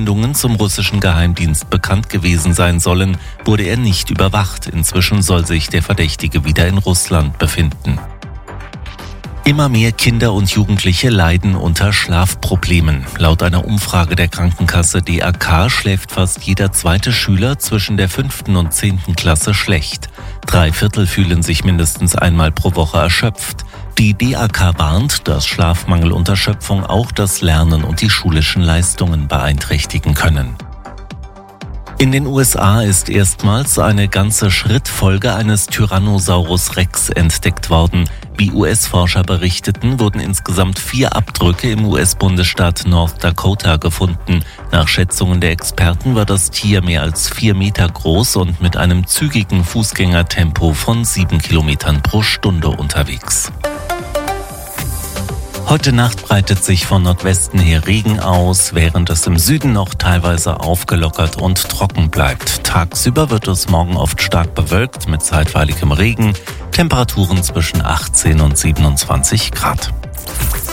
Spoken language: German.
Verbindungen zum russischen Geheimdienst bekannt gewesen sein sollen, wurde er nicht überwacht. Inzwischen soll sich der Verdächtige wieder in Russland befinden. Immer mehr Kinder und Jugendliche leiden unter Schlafproblemen. Laut einer Umfrage der Krankenkasse DAK schläft fast jeder zweite Schüler zwischen der 5. und 10. Klasse schlecht. 3/4 fühlen sich mindestens einmal pro Woche erschöpft. Die DAK warnt, dass Schlafmangel und Erschöpfung auch das Lernen und die schulischen Leistungen beeinträchtigen können. In den USA ist erstmals eine ganze Schrittfolge eines Tyrannosaurus Rex entdeckt worden. Wie US-Forscher berichteten, wurden insgesamt 4 Abdrücke im US-Bundesstaat North Dakota gefunden. Nach Schätzungen der Experten war das Tier mehr als 4 Meter groß und mit einem zügigen Fußgängertempo von 7 Kilometern pro Stunde unterwegs. Heute Nacht breitet sich von Nordwesten her Regen aus, während es im Süden noch teilweise aufgelockert und trocken bleibt. Tagsüber wird es morgen oft stark bewölkt mit zeitweiligem Regen, Temperaturen zwischen 18 und 27 Grad.